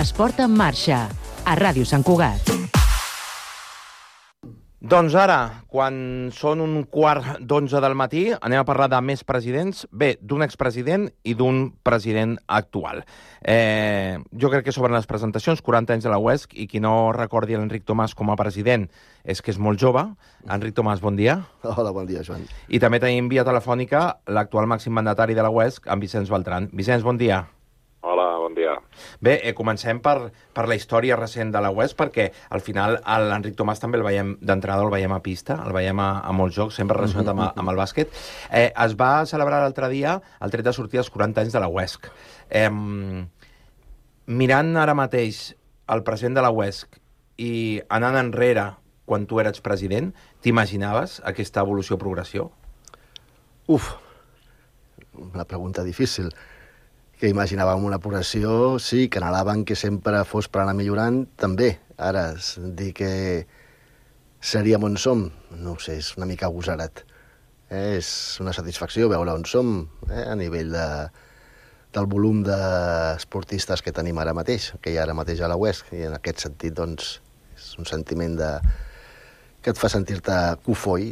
Esport en marxa, a Ràdio Sant Cugat. Doncs ara, quan són 11:15 del matí, anem a parlar de més presidents. Bé, d'un expresident i d'un president actual. Jo crec que sobre les presentacions, 40 anys de la UESC, i qui no recordi l'Enric Tomàs com a president és que és molt jove. Enric Tomàs, bon dia. Hola, bon dia, Joan. I també tenim via telefònica l'actual màxim mandatari de la UESC, en Vicenç Beltran. Vicenç, bon dia. Hola, bon dia. Bé, comencem per la història recent de la UESC, perquè al final l'Enric Tomàs també el veiem d'entrada, el veiem a pista, el veiem a molts jocs, sempre relacionat amb el bàsquet. Es va celebrar l'altre dia el tret de sortir dels 40 anys de la UESC. Mirant ara mateix el president de la UESC i anant enrere quan tu eres president, t'imaginaves aquesta evolució-progressió? Una pregunta difícil. Que imaginàvem una progressió, sí, que anhelàvem que sempre fos per anar millorant, també. Ara, dir que seríem on som, no ho sé, és una mica agosarat. És una satisfacció veure on som, a nivell del volum d'esportistes que tenim ara mateix, que hi ha ara mateix a la UESC, i en aquest sentit, doncs, és un sentiment que et fa sentir-te cofoi